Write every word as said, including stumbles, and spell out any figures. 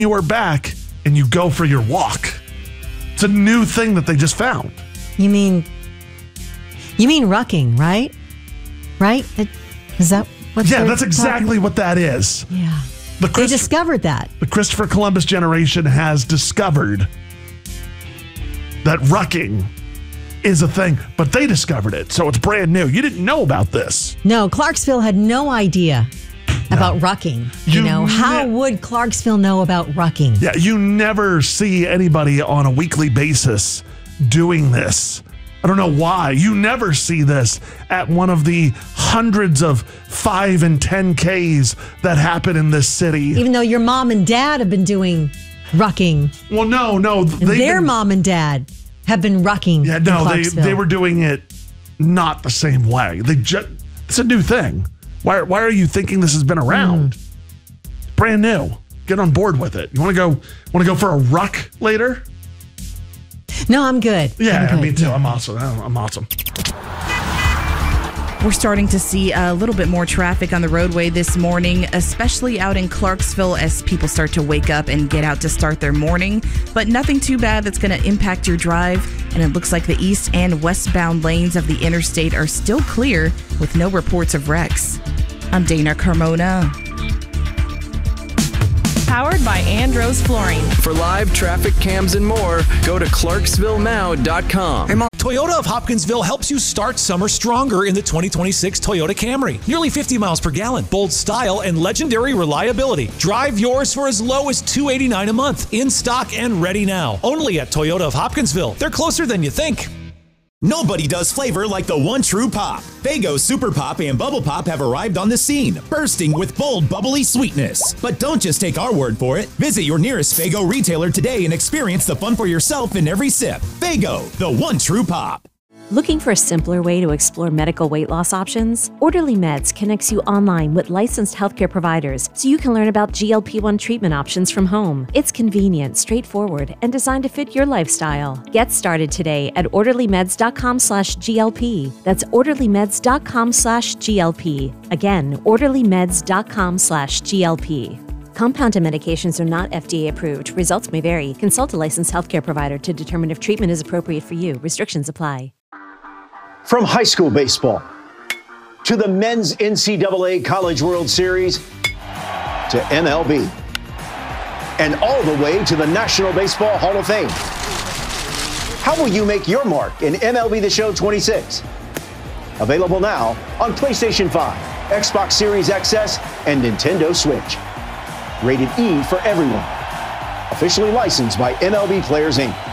you are back and you go for your walk. It's a new thing that they just found. You mean, you mean rucking, right? Right? It, is that what? Yeah, that's exactly what that is. Yeah. The they discovered that. The Christopher Columbus generation has discovered that rucking is a thing, but they discovered it, so it's brand new. You didn't know about this. No, Clarksville had no idea no. about rucking. You, you know, ne- how would Clarksville know about rucking? Yeah, you never see anybody on a weekly basis doing this. I don't know why. You never see this at one of the hundreds of five and ten Ks that happen in this city. Even though your mom and dad have been doing rucking. Well, no, no. Their been, mom and dad have been rucking. Yeah, no, they they were doing it not the same way. They just it's a new thing. Why why are you thinking this has been around? Mm. Brand new. Get on board with it. You want to go want to go for a ruck later? No, I'm good. Yeah, I'm good. me too. I'm awesome. I'm awesome. We're starting to see a little bit more traffic on the roadway this morning, especially out in Clarksville as people start to wake up and get out to start their morning. But nothing too bad that's going to impact your drive. And it looks like the east and westbound lanes of the interstate are still clear with no reports of wrecks. I'm Dana Carmona. Powered by Andros Flooring. For live traffic cams and more, go to clarksville now dot com. Toyota of Hopkinsville helps you start summer stronger in the twenty twenty-six Toyota Camry. Nearly fifty miles per gallon, bold style, and legendary reliability. Drive yours for as low as two hundred eighty-nine dollars a month. In stock and ready now. Only at Toyota of Hopkinsville. They're closer than you think. Nobody does flavor like the one true pop. Faygo Super Pop and Bubble Pop have arrived on the scene, bursting with bold, bubbly sweetness. But don't just take our word for it. Visit your nearest Faygo retailer today and experience the fun for yourself in every sip. Faygo, the one true pop. Looking for a simpler way to explore medical weight loss options? Orderly Meds connects you online with licensed healthcare providers so you can learn about G L P one treatment options from home. It's convenient, straightforward, and designed to fit your lifestyle. Get started today at orderlymeds.com slash GLP. That's orderlymeds.com slash GLP. Again, orderlymeds.com slash GLP. Compounded medications are not F D A approved. Results may vary. Consult a licensed healthcare provider to determine if treatment is appropriate for you. Restrictions apply. From high school baseball to the men's N C double A College World Series to M L B and all the way to the National Baseball Hall of Fame. How will you make your mark in M L B The Show twenty-six? Available now on PlayStation five, Xbox Series X S, and Nintendo Switch. Rated E for everyone. Officially licensed by M L B Players Incorporated.